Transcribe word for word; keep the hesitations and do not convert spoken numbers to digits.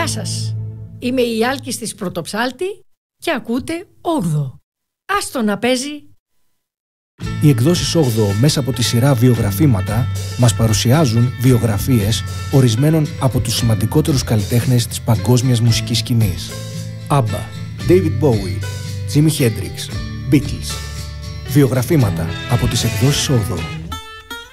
Γεια σας, είμαι η Άλκης της Πρωτοψάλτη και ακούτε όγδοο. Άστο να παίζει. Οι εκδόσεις όγδοο μέσα από τη σειρά βιογραφήματα μας παρουσιάζουν βιογραφίες ορισμένων από τους σημαντικότερους καλλιτέχνες της παγκόσμιας μουσικής σκηνής. ABBA, David Bowie, Jimi Hendrix, Beatles. Βιογραφήματα από τις εκδόσεις όγδοο.